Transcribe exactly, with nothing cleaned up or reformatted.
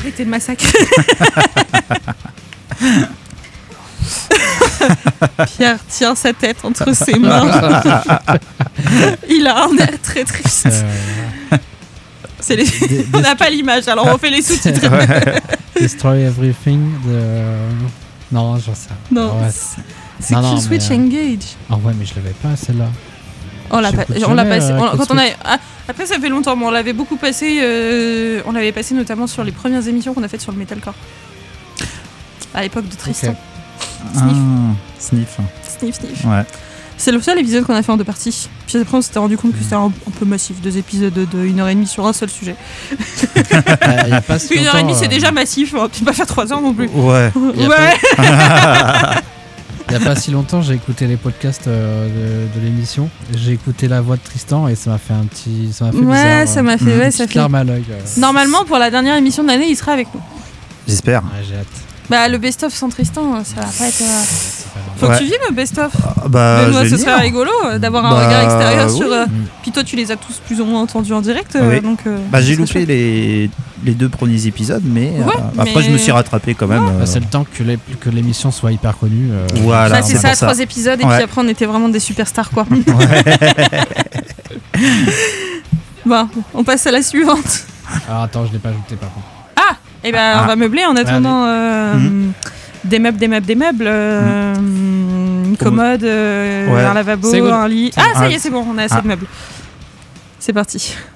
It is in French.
arrêter le massacre. Pierre tient sa tête entre ses mains. Il a un air très triste. Euh... C'est les... des, on n'a pas l'image, alors on fait les sous-titres. Ouais. Destroy Everything de... Non, j'en sais. Non, ouais, c'est, c'est non, Kill Switch mais, Engage. Ah ouais, mais je l'avais pas celle-là. On l'a, pas, on l'a passé. On, quand on a, ah, après, ça fait longtemps, mais on l'avait beaucoup passé. Euh, on l'avait passé notamment sur les premières émissions qu'on a faites sur le metalcore. À l'époque de Tristan. Okay. Sniff. Ah, sniff. Sniff, sniff. Ouais. C'est le seul épisode qu'on a fait en deux parties. Puis après, on s'était rendu compte que c'était un, un peu massif, deux épisodes de une heure et demie sur un seul sujet. euh, y a pas une heure et demie, c'est euh... déjà massif. On ne peut pas faire trois heures non plus. Ouais. Ouais. Il n'y a pas si longtemps, j'ai écouté les podcasts euh, de, de l'émission. J'ai écouté la voix de Tristan et ça m'a fait un petit, ça m'a fait ouais, bizarre. Ouais, ça m'a fait, mmh, ouais, ça fait. Larme à l'œil. Euh. Normalement, pour la dernière émission de l'année, il sera avec nous. J'espère. Ouais, j'ai hâte. Bah, le best-of sans Tristan, ça va pas être. Euh... Faut ouais. que tu viennes le best-of. Ah, bah, moi, ce serait rigolo euh, d'avoir un bah, regard extérieur oui. sur. Euh... Puis toi, tu les as tous plus ou moins entendus en direct. Euh, oui. donc, euh, bah, j'ai loupé les, les deux premiers épisodes, mais ouais, euh, après, mais... je me suis rattrapé quand même. Ouais. Euh... Bah, c'est le temps que, les, que l'émission soit hyper connue. Euh... Voilà. Bah, c'est, c'est ça, ça, trois épisodes, et ouais. Puis après, on était vraiment des superstars, quoi. Bon, on passe à la suivante. Alors, attends, je l'ai pas ajouté par contre. Ah Et ben, bah, ah. on va meubler en attendant. Euh, mmh. Des meubles, des meubles, des meubles. Euh, mmh. Une commode, euh, ouais. Un lavabo, un lit. Ah, ça y est, c'est bon, on a assez ah. de meubles. C'est parti.